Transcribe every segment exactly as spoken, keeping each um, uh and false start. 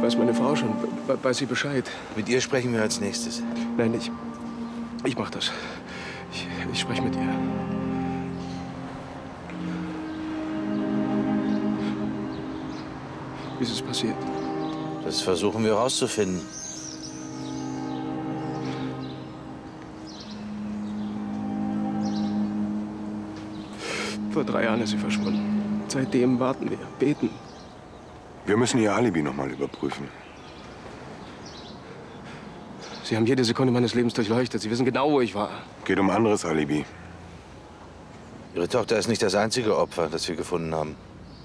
weiß meine Frau schon. Weiß sie Bescheid? Mit ihr sprechen wir als nächstes. Nein, ich... Ich mach das. Ich, ich spreche mit ihr. Wie ist es passiert? Das versuchen wir herauszufinden. Vor drei Jahren ist sie verschwunden. Seitdem warten wir, beten. Wir müssen Ihr Alibi noch mal überprüfen. Sie haben jede Sekunde meines Lebens durchleuchtet. Sie wissen genau, wo ich war. Geht um anderes Alibi. Ihre Tochter ist nicht das einzige Opfer, das wir gefunden haben.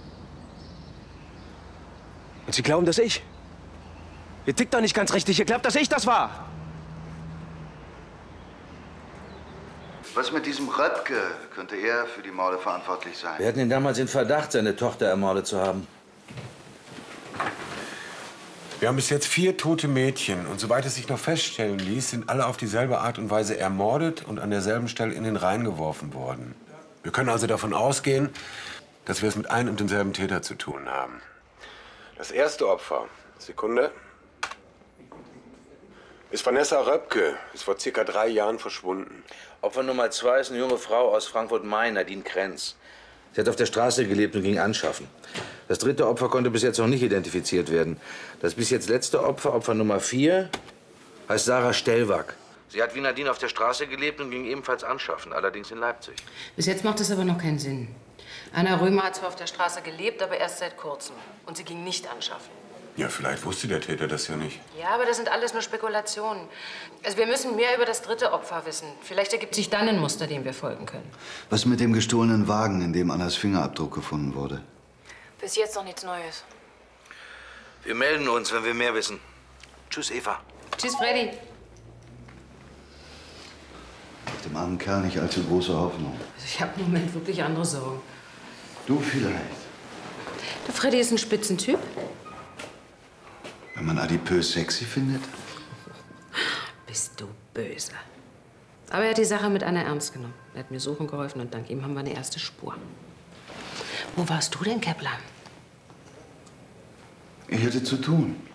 Und Sie glauben, dass ich? Ihr tickt doch nicht ganz richtig. Ihr glaubt, dass ich das war. Was mit diesem Röpke? Könnte er für die Morde verantwortlich sein? Wir hatten ihn damals in Verdacht, seine Tochter ermordet zu haben. Wir haben bis jetzt vier tote Mädchen. Und soweit es sich noch feststellen ließ, sind alle auf dieselbe Art und Weise ermordet und an derselben Stelle in den Rhein geworfen worden. Wir können also davon ausgehen, dass wir es mit einem und demselben Täter zu tun haben. Das erste Opfer, Sekunde, ist Vanessa Röpke, ist vor circa drei Jahren verschwunden. Opfer Nummer zwei ist eine junge Frau aus Frankfurt-Main, Nadine Krenz. Sie hat auf der Straße gelebt und ging anschaffen. Das dritte Opfer konnte bis jetzt noch nicht identifiziert werden. Das bis jetzt letzte Opfer, Opfer Nummer vier, heißt Sarah Stellwag. Sie hat wie Nadine auf der Straße gelebt und ging ebenfalls anschaffen, allerdings in Leipzig. Bis jetzt macht das aber noch keinen Sinn. Anna Römer hat zwar auf der Straße gelebt, aber erst seit kurzem. Und sie ging nicht anschaffen. Ja, vielleicht wusste der Täter das ja nicht. Ja, aber das sind alles nur Spekulationen. Also wir müssen mehr über das dritte Opfer wissen. Vielleicht ergibt sich dann ein Muster, dem wir folgen können. Was mit dem gestohlenen Wagen, in dem Annas Fingerabdruck gefunden wurde? Bis jetzt noch nichts Neues. Wir melden uns, wenn wir mehr wissen. Tschüss, Eva. Tschüss, Freddy. Auf dem armen Kerl nicht allzu große Hoffnung. Also ich habe im Moment wirklich andere Sorgen. Du vielleicht. Der Freddy ist ein Spitzentyp. Wenn man adipös sexy findet? Bist du böse. Aber er hat die Sache mit Anna ernst genommen. Er hat mir suchen geholfen und dank ihm haben wir eine erste Spur. Wo warst du denn, Kepler? Ich hätte zu tun.